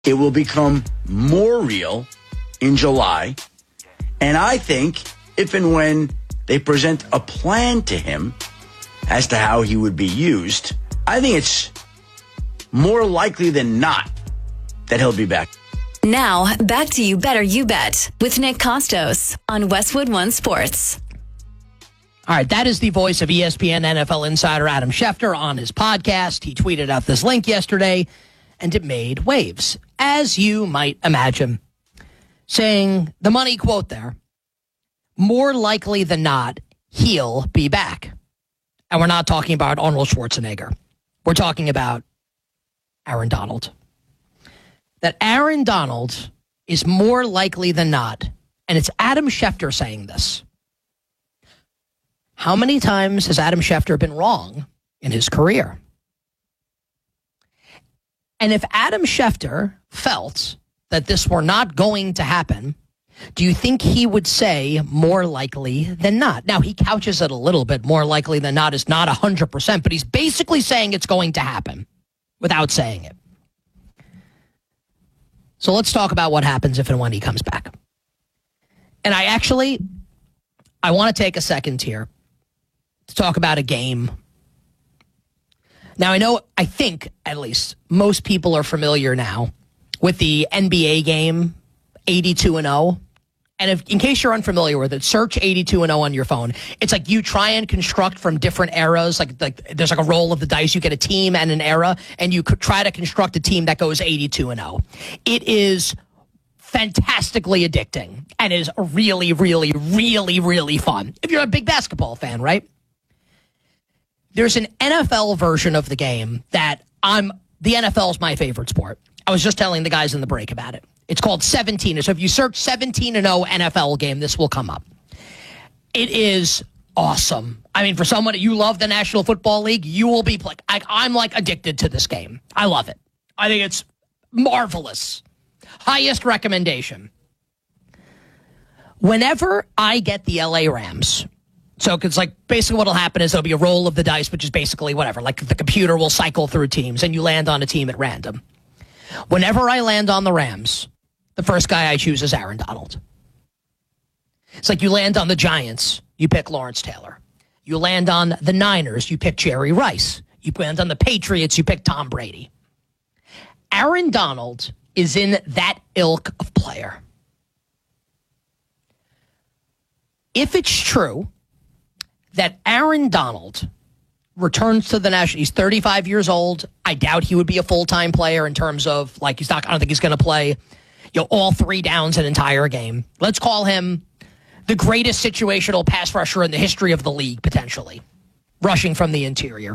It will become more real in July. And I think if and when they present a plan to him as to how he would be used, I think it's more likely than not that he'll be back. Now, back to You Better You Bet with Nick Costos on Westwood One Sports. All right, that is the voice of ESPN NFL insider Adam Schefter on his podcast. He tweeted out this link yesterday, and it made waves, as you might imagine. Saying the money quote there, more likely than not, he'll be back. And we're not talking about Arnold Schwarzenegger. We're talking about Aaron Donald. That Aaron Donald is more likely than not, and it's Adam Schefter saying this. How many times has Adam Schefter been wrong in his career? And if Adam Schefter felt that this were not going to happen, do you think he would say more likely than not? Now, he couches it a little bit. More likely than not is not 100%, but he's basically saying it's going to happen without saying it. So let's talk about what happens if and when he comes back. And I want to take a second here to talk about a game. Now, I think, at least, most people are familiar now with the NBA game 82-0. And in case you're unfamiliar with it, search 82-0 on your phone. It's like you try and construct from different eras. Like there's like a roll of the dice. You get a team and an era, and you could try to construct a team that goes 82-0. It is fantastically addicting and is really, really, really, really fun. If you're a big basketball fan, right? There's an NFL version of the game that the NFL is my favorite sport. I was just telling the guys in the break about it. It's called 17. So if you search 17-0 NFL game, this will come up. It is awesome. I mean, for someone you love the National Football League, you will be like, I'm like addicted to this game. I love it. I think it's marvelous. Highest recommendation. Whenever I get the LA Rams, so it's like basically what will happen is there'll be a roll of the dice, which is basically whatever. Like the computer will cycle through teams and you land on a team at random. Whenever I land on the Rams, the first guy I choose is Aaron Donald. It's like you land on the Giants, you pick Lawrence Taylor. You land on the Niners, you pick Jerry Rice. You land on the Patriots, you pick Tom Brady. Aaron Donald is in that ilk of player. If it's true that Aaron Donald returns to the National, he's 35 years old. I doubt he would be a full-time player in terms of, like, I don't think he's going to play, all three downs an entire game. Let's call him the greatest situational pass rusher in the history of the league, potentially, rushing from the interior.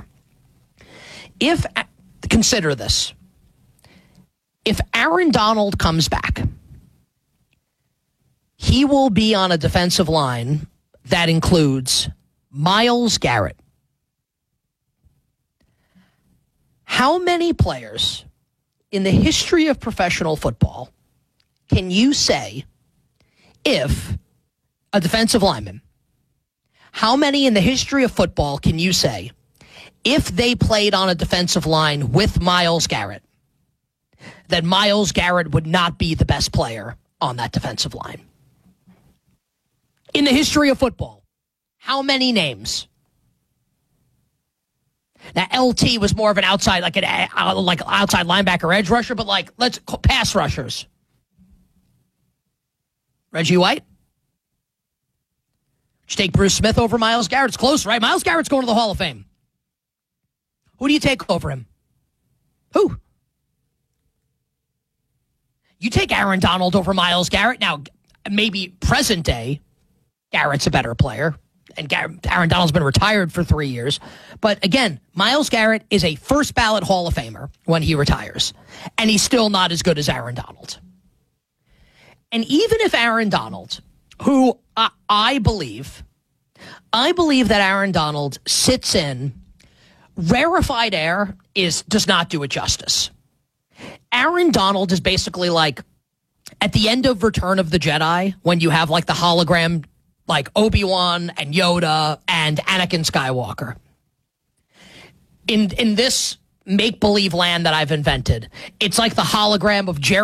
Consider this. If Aaron Donald comes back, he will be on a defensive line that includes Myles Garrett. How many players in the history of professional football can you say, if a defensive lineman, how many in the history of football can you say, if they played on a defensive line with Myles Garrett, that Myles Garrett would not be the best player on that defensive line? In the history of football, how many names? Now, LT was more of an outside, like outside linebacker edge rusher, but let's pass rushers. Reggie White? Would you take Bruce Smith over Myles Garrett? It's close, right? Myles Garrett's going to the Hall of Fame. Who do you take over him? Who? You take Aaron Donald over Myles Garrett. Now, maybe present day, Garrett's a better player. And Aaron Donald's been retired for 3 years. But again, Myles Garrett is a first ballot Hall of Famer when he retires. And he's still not as good as Aaron Donald. And even if Aaron Donald, who I believe that Aaron Donald sits in rarefied air does not do it justice. Aaron Donald is basically like at the end of Return of the Jedi, when you have like the hologram, like Obi-Wan and Yoda and Anakin Skywalker. In this make-believe land that I've invented. It's like the hologram of Jerry